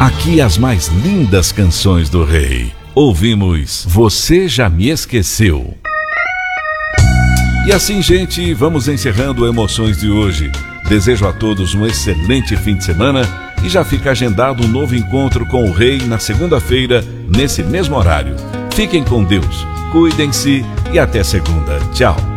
Aqui as mais lindas canções do rei. Ouvimos Você Já Me Esqueceu. E assim, gente, vamos encerrando Emoções de hoje. Desejo a todos um excelente fim de semana e já fica agendado um novo encontro com o rei na segunda-feira, nesse mesmo horário. Fiquem com Deus, cuidem-se e até segunda. Tchau.